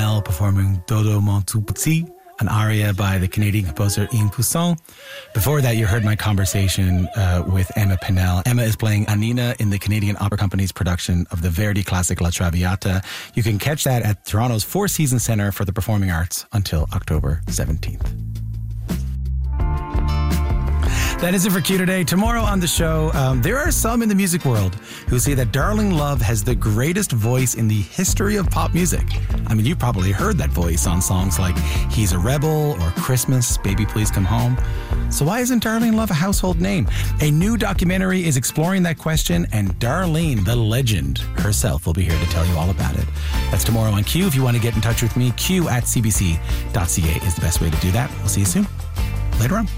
Penel performing Dodo Mon Tout Petit, an aria by the Canadian composer Ian Poussin. Before that, you heard my conversation with Emma Penel. Emma is playing Anina in the Canadian Opera Company's production of the Verdi classic La Traviata. You can catch that at Toronto's Four Seasons Centre for the Performing Arts until October 17th. That is it for Q today. Tomorrow on the show, there are some in the music world who say that Darlene Love has the greatest voice in the history of pop music. I mean, you probably heard that voice on songs like He's a Rebel or Christmas, Baby Please Come Home. So why isn't Darlene Love a household name? A new documentary is exploring that question, and Darlene, the legend herself, will be here to tell you all about it. That's tomorrow on Q. If you want to get in touch with me, q@cbc.ca is the best way to do that. We'll see you soon. Later on.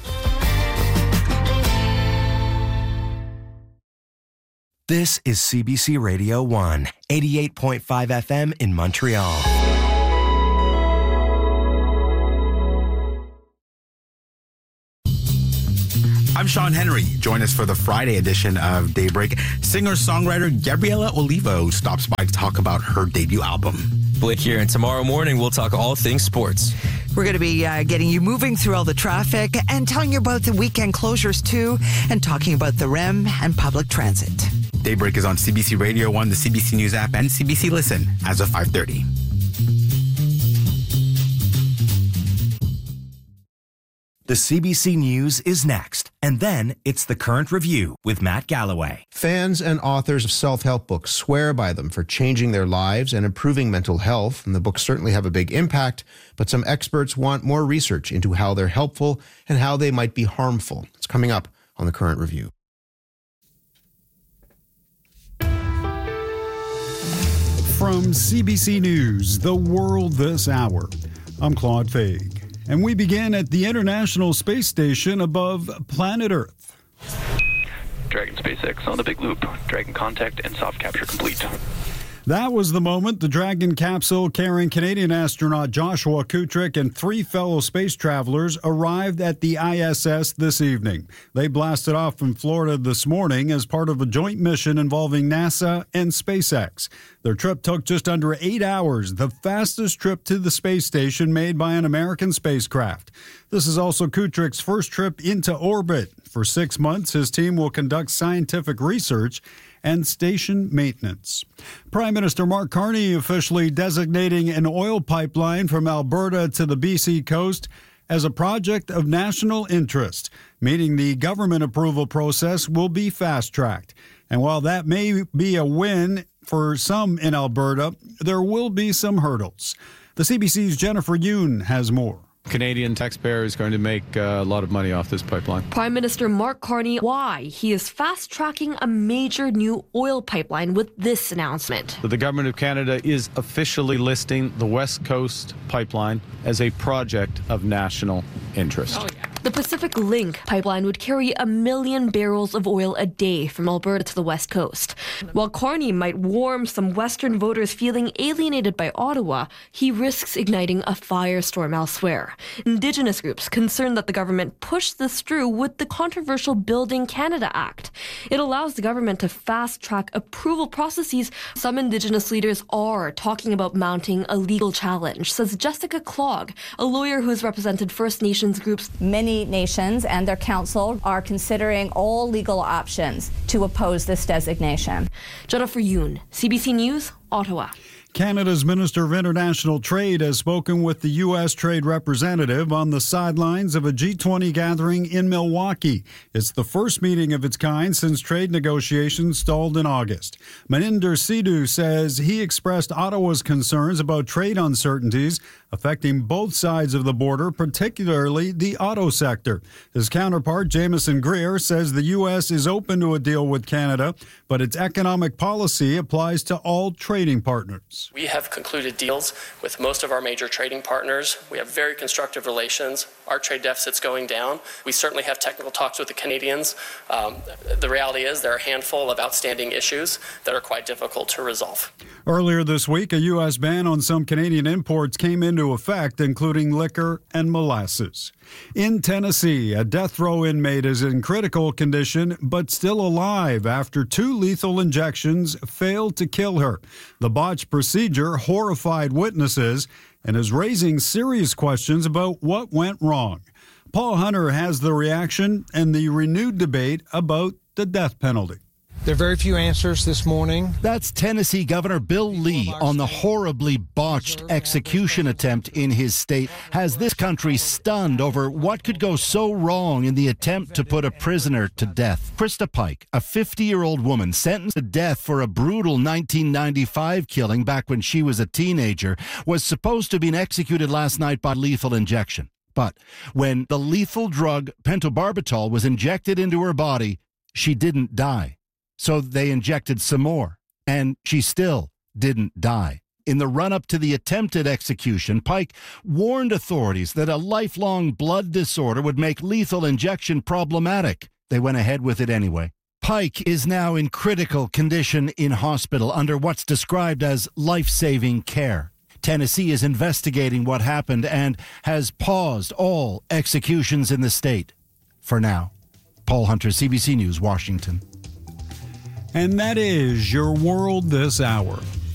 This is CBC Radio 1, 88.5 FM in Montreal. I'm Sean Henry. Join us for the Friday edition of Daybreak. Singer-songwriter Gabriela Olivo stops by to talk about her debut album. Blake here, and tomorrow morning we'll talk all things sports. We're going to be getting you moving through all the traffic and telling you about the weekend closures too, and talking about the REM and public transit. Daybreak is on CBC Radio 1, the CBC News app, and CBC Listen as of 5:30. The CBC News is next, and then it's The Current Review with Matt Galloway. Fans and authors of self-help books swear by them for changing their lives and improving mental health, and the books certainly have a big impact, but some experts want more research into how they're helpful and how they might be harmful. It's coming up on The Current Review. From CBC News, The World This Hour, I'm Claude Faig. And we begin at the International Space Station above planet Earth. Dragon SpaceX on the Big Loop. Dragon contact and soft capture complete. That was the moment the Dragon capsule carrying Canadian astronaut Joshua Kutrick and 3 fellow space travelers arrived at the ISS this evening. They blasted off from Florida this morning as part of a joint mission involving NASA and SpaceX. Their trip took just under 8 hours, the fastest trip to the space station made by an American spacecraft. This is also Kutrick's first trip into orbit. For 6 months, his team will conduct scientific research and station maintenance. Prime Minister Mark Carney officially designating an oil pipeline from Alberta to the BC coast as a project of national interest, meaning the government approval process will be fast-tracked. And while that may be a win for some in Alberta, there will be some hurdles. The CBC's Jennifer Yoon has more. Canadian taxpayer is going to make a lot of money off this pipeline. Prime Minister Mark Carney, why he is fast-tracking a major new oil pipeline with this announcement. The Government of Canada is officially listing the West Coast Pipeline as a project of national interest. Oh, yeah. The Pacific Link pipeline would carry 1 million barrels of oil a day from Alberta to the West Coast. While Carney might warm some Western voters feeling alienated by Ottawa, he risks igniting a firestorm elsewhere. Indigenous groups concerned that the government pushed this through with the controversial Building Canada Act. It allows the government to fast-track approval processes. Some Indigenous leaders are talking about mounting a legal challenge, says Jessica Clogg, a lawyer who has represented First Nations groups. Many nations and their council are considering all legal options to oppose this designation. Jennifer Yoon, CBC News, Ottawa. Canada's Minister of International Trade has spoken with the U.S. Trade Representative on the sidelines of a G20 gathering in Milwaukee. It's the first meeting of its kind since trade negotiations stalled in August. Maninder Sidhu says he expressed Ottawa's concerns about trade uncertainties affecting both sides of the border, particularly the auto sector. His counterpart, Jameson Greer, says the U.S. is open to a deal with Canada, but its economic policy applies to all trading partners. We have concluded deals with most of our major trading partners. We have very constructive relations our trade deficit's going down. We certainly have technical talks with the Canadians. The reality is there are a handful of outstanding issues that are quite difficult to resolve. Earlier this week, a U.S. ban on some Canadian imports came into effect, including liquor and molasses. In Tennessee, a death row inmate is in critical condition but still alive after 2 lethal injections failed to kill her. The botched procedure horrified witnesses and is raising serious questions about what went wrong. Paul Hunter has the reaction and the renewed debate about the death penalty. There are very few answers this morning. That's Tennessee Governor Bill Lee on the horribly botched execution attempt in his state. Has this country stunned over what could go so wrong in the attempt to put a prisoner to death. Krista Pike, a 50-year-old woman sentenced to death for a brutal 1995 killing back when she was a teenager, was supposed to have been executed last night by lethal injection. But when the lethal drug pentobarbital was injected into her body, she didn't die. So they injected some more, and she still didn't die. In the run-up to the attempted execution, Pike warned authorities that a lifelong blood disorder would make lethal injection problematic. They went ahead with it anyway. Pike is now in critical condition in hospital under what's described as life-saving care. Tennessee is investigating what happened and has paused all executions in the state for now. Paul Hunter, CBC News, Washington. And that is your world this hour.